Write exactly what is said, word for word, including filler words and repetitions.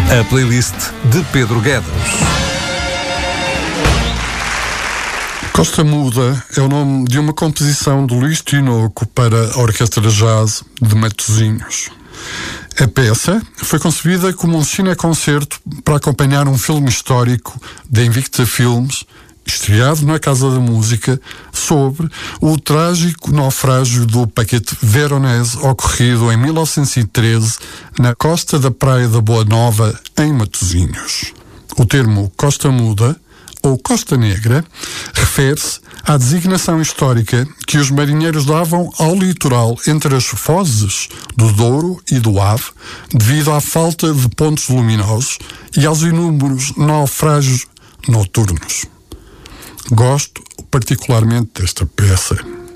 A playlist de Pedro Guedes. Costa Muda é o nome de uma composição de Luís Tinoco para a Orquestra de Jazz de Matosinhos. A peça foi concebida como um cineconcerto para acompanhar um filme histórico da Invicta Filmes, estreado na Casa da Música, sobre o trágico naufrágio do paquete Veronese ocorrido em mil novecentos e treze na costa da Praia da Boa Nova, em Matosinhos. O termo Costa Muda ou Costa Negra refere-se à designação histórica que os marinheiros davam ao litoral entre as fozes do Douro e do Ave, devido à falta de pontos luminosos e aos inúmeros naufrágios noturnos. Gosto particularmente desta peça.